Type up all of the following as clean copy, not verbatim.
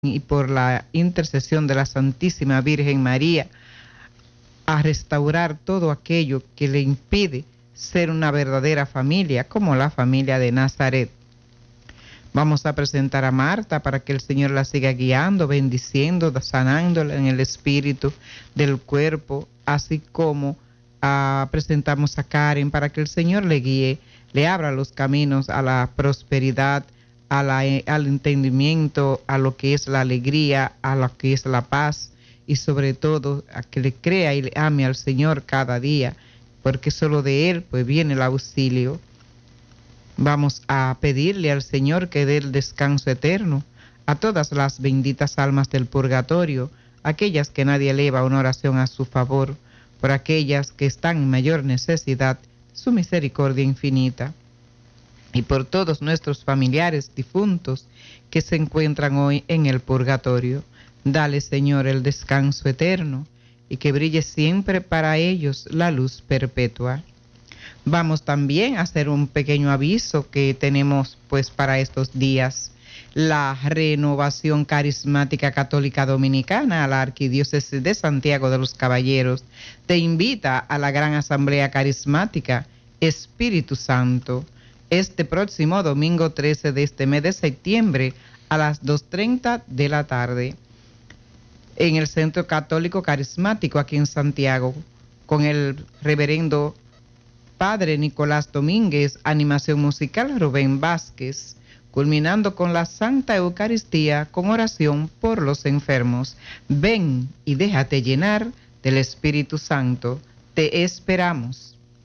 y por la intercesión de la Santísima Virgen María, a restaurar todo aquello que le impide ser una verdadera familia, como la familia de Nazaret. Vamos a presentar a Marta para que el Señor la siga guiando, bendiciendo, sanándola en el espíritu, del cuerpo, así como presentamos a Karen para que el Señor le guíe, le abra los caminos a la prosperidad, al entendimiento, a lo que es la alegría, a lo que es la paz, y sobre todo a que le crea y le ame al Señor cada día, porque solo de Él pues viene el auxilio. Vamos a pedirle al Señor que dé el descanso eterno a todas las benditas almas del purgatorio, aquellas que nadie eleva una oración a su favor, por aquellas que están en mayor necesidad de su misericordia infinita, y por todos nuestros familiares difuntos que se encuentran hoy en el purgatorio. Dale, Señor, el descanso eterno y que brille siempre para ellos la luz perpetua. Vamos también a hacer un pequeño aviso que tenemos pues para estos días. La Renovación Carismática Católica Dominicana, a la Arquidiócesis de Santiago de los Caballeros, te invita a la Gran Asamblea Carismática Espíritu Santo este próximo domingo 13 de este mes de septiembre a las 2:30 de la tarde en el Centro Católico Carismático aquí en Santiago, con el reverendo Padre Nicolás Domínguez, animación musical Rubén Vázquez, culminando con la Santa Eucaristía con oración por los enfermos. Ven y déjate llenar del Espíritu Santo. Te esperamos.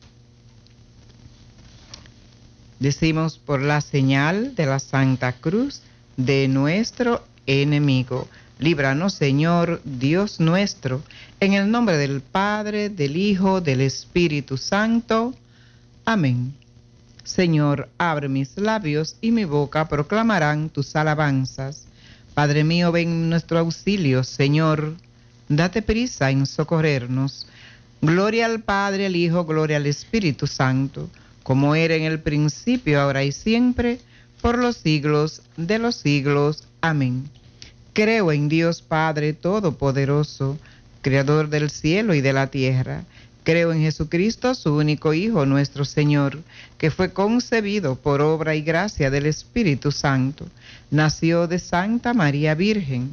Decimos por la señal de la Santa Cruz de nuestro enemigo. Líbranos, Señor, Dios nuestro, en el nombre del Padre, del Hijo, del Espíritu Santo. Amén. Señor, abre mis labios y mi boca proclamarán tus alabanzas. Padre mío, ven en nuestro auxilio. Señor, date prisa en socorrernos. Gloria al Padre, al Hijo, gloria al Espíritu Santo, como era en el principio, ahora y siempre, por los siglos de los siglos. Amén. Creo en Dios Padre Todopoderoso, Creador del cielo y de la tierra. Creo en Jesucristo, su único Hijo, nuestro Señor, que fue concebido por obra y gracia del Espíritu Santo. Nació de Santa María Virgen.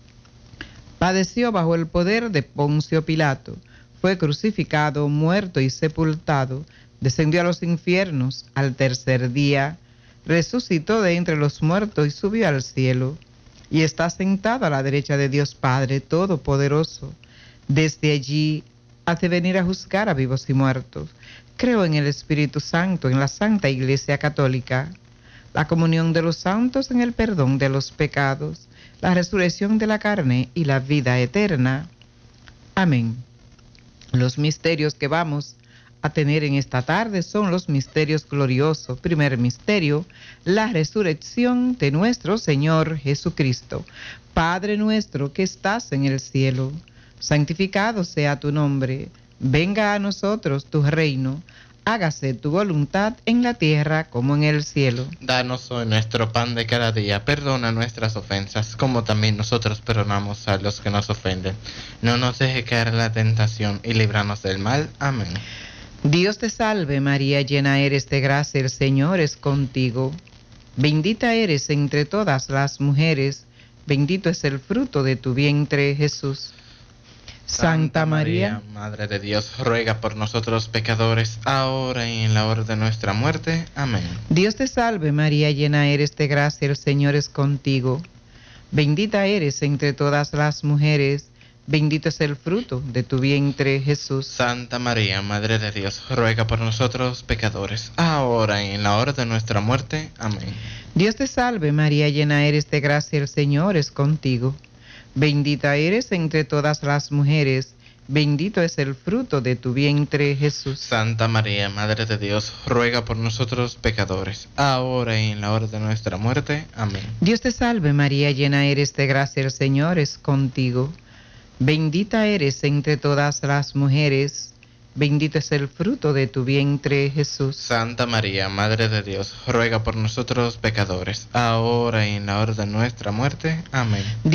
Padeció bajo el poder de Poncio Pilato. Fue crucificado, muerto y sepultado. Descendió a los infiernos. Al tercer día resucitó de entre los muertos y subió al cielo. Y está sentado a la derecha de Dios Padre Todopoderoso. Desde allí hace venir a juzgar a vivos y muertos. Creo en el Espíritu Santo, en la Santa Iglesia Católica, la comunión de los santos, en el perdón de los pecados, la resurrección de la carne y la vida eterna. Amén. Los misterios que vamos a tener en esta tarde son los misterios gloriosos. Primer misterio, la resurrección de nuestro Señor Jesucristo. Padre nuestro que estás en el cielo, santificado sea tu nombre. Venga a nosotros tu reino. Hágase tu voluntad en la tierra como en el cielo. Danos hoy nuestro pan de cada día. Perdona nuestras ofensas, como también nosotros perdonamos a los que nos ofenden. No nos deje caer en la tentación y líbranos del mal. Amén. Dios te salve María, llena eres de gracia, el Señor es contigo. Bendita eres entre todas las mujeres, bendito es el fruto de tu vientre, Jesús. Santa María, Madre de Dios, ruega por nosotros pecadores, ahora y en la hora de nuestra muerte. Amén. Dios te salve María, llena eres de gracia, el Señor es contigo. Bendita eres entre todas las mujeres, bendito es el fruto de tu vientre, Jesús. Santa María, Madre de Dios, ruega por nosotros pecadores, ahora y en la hora de nuestra muerte. Amén. Dios te salve María, llena eres de gracia, el Señor es contigo. Bendita eres entre todas las mujeres, bendito es el fruto de tu vientre, Jesús. Santa María, Madre de Dios, ruega por nosotros pecadores, ahora y en la hora de nuestra muerte. Amén. Dios te salve María, llena eres de gracia, el Señor es contigo. Bendita eres entre todas las mujeres, Bendito es el fruto de tu vientre, Jesús. Santa María, Madre de Dios, ruega por nosotros los pecadores, ahora y en la hora de nuestra muerte. Amén.